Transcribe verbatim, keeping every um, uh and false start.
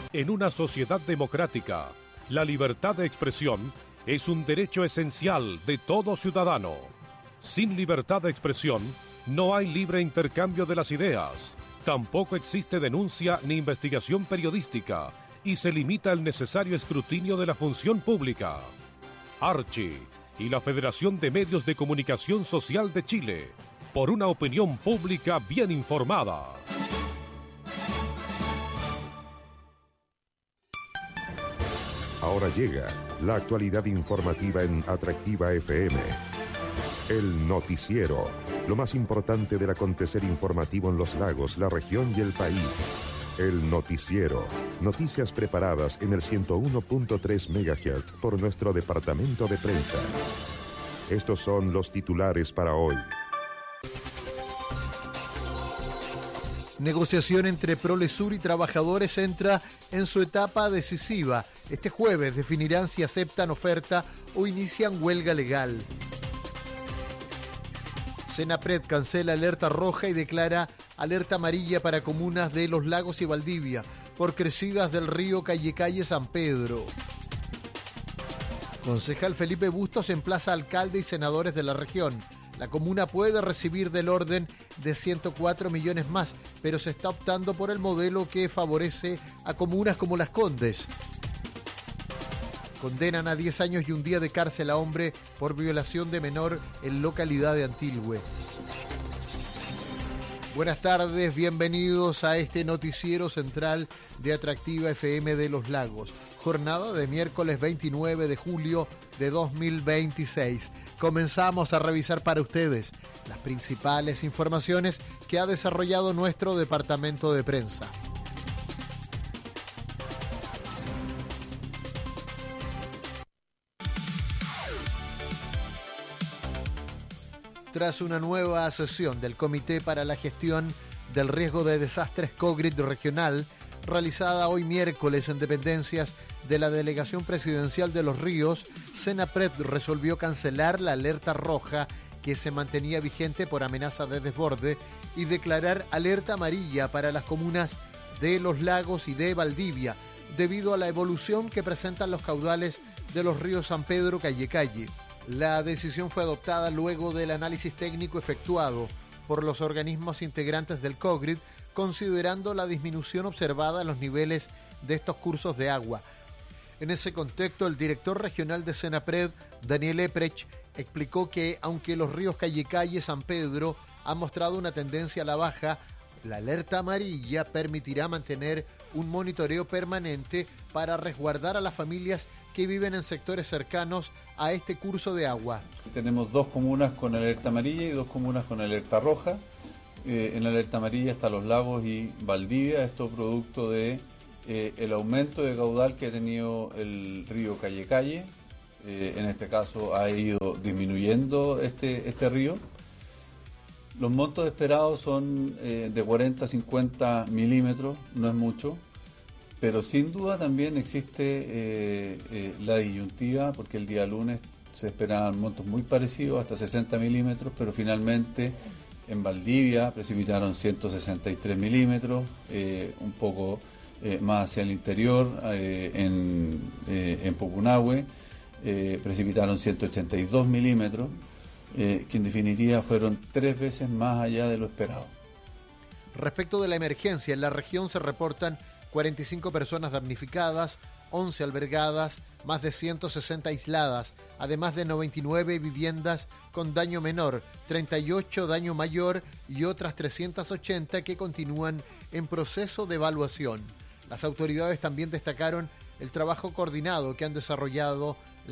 En una sociedad democrática, la libertad de expresión es un derecho esencial de todo ciudadano. Sin libertad de expresión, no hay libre intercambio de las ideas. Tampoco existe denuncia ni investigación periodística y se limita el necesario escrutinio de la función pública. Archi y la Federación de Medios de Comunicación Social de Chile, por una opinión pública bien informada. Ahora llega la actualidad informativa en Atractiva F M. El noticiero, lo más importante del acontecer informativo en los lagos, la región y el país. El noticiero, noticias preparadas en el ciento uno punto tres megahertz por nuestro departamento de prensa. Estos son los titulares para hoy. Negociación entre Prolesur y trabajadores entra en su etapa decisiva. Este jueves definirán si aceptan oferta o inician huelga legal. Senapred cancela alerta roja y declara alerta amarilla para comunas de Los Lagos y Valdivia por crecidas del río Callecalle San Pedro. Concejal Felipe Bustos emplaza a alcalde y senadores de la región. La comuna puede recibir del orden de ciento cuatro millones más, pero se está optando por el modelo que favorece a comunas como Las Condes. Condenan a diez años y un día de cárcel a hombre por violación de menor en localidad de Antilhue. Buenas tardes, bienvenidos a este noticiero central de Atractiva F M de Los Lagos. Jornada de miércoles veintinueve de julio de dos mil veintiséis. Comenzamos a revisar para ustedes las principales informaciones que ha desarrollado nuestro departamento de prensa. Tras una nueva sesión del Comité para la Gestión del Riesgo de Desastres COGRID regional, realizada hoy miércoles en dependencias de la Delegación Presidencial de Los Ríos, Senapred resolvió cancelar la alerta roja que se mantenía vigente por amenaza de desborde y declarar alerta amarilla para las comunas de Los Lagos y de Valdivia, debido a la evolución que presentan los caudales de los ríos San Pedro, Callecalle. La decisión fue adoptada luego del análisis técnico efectuado por los organismos integrantes del COGRID, considerando la disminución observada en los niveles de estos cursos de agua. En ese contexto, el director regional de Senapred, Daniel Eprech, explicó que aunque los ríos Callecalle y San Pedro han mostrado una tendencia a la baja, la alerta amarilla permitirá mantener un monitoreo permanente para resguardar a las familias que viven en sectores cercanos a este curso de agua. Tenemos dos comunas con alerta amarilla y dos comunas con alerta roja. Eh, en la alerta amarilla está Los Lagos y Valdivia, esto producto de eh, el aumento de caudal que ha tenido el río Callecalle. Eh, en este caso ha ido disminuyendo este, este río. Los montos esperados son eh, de cuarenta a cincuenta milímetros, no es mucho, pero sin duda también existe eh, eh, la disyuntiva, porque el día lunes se esperaban montos muy parecidos, hasta sesenta milímetros, pero finalmente en Valdivia precipitaron ciento sesenta y tres milímetros, eh, un poco eh, más hacia el interior, eh, en, eh, en Pucunahue eh, precipitaron ciento ochenta y dos milímetros, eh, que en definitiva fueron tres veces más allá de lo esperado. Respecto de la emergencia, en la región se reportan cuarenta y cinco personas damnificadas, once albergadas, más de ciento sesenta aisladas, además de noventa y nueve viviendas con daño menor, treinta y ocho daño mayor y otras trescientas ochenta que continúan en proceso de evaluación. Las autoridades también destacaron el trabajo coordinado que han desarrollado